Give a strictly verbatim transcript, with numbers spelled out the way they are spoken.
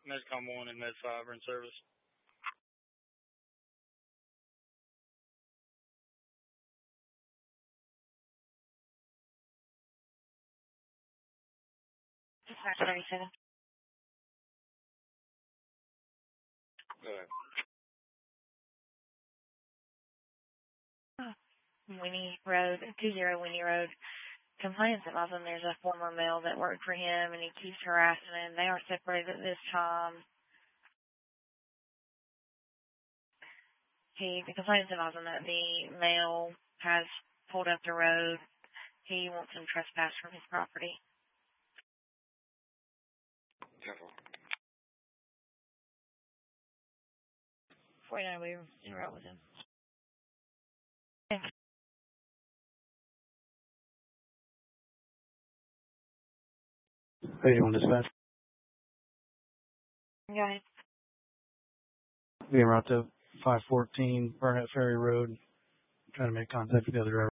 Medcom one and Med five are in service. Dispatch thirty-seven. Go ahead. Oh, Winnie Road, two zero Winnie Road. Complaints about them. There's a former male that worked for him, and he keeps harassing him. They are separated at this time. He the complaints about him that the male has pulled up the road. He wants him trespassed from his property. Careful. forty-nine, we were in route with him. How you doing, dispatch? Go ahead. Being route to five fourteen Burnett Ferry Road. Trying to make contact with the other driver.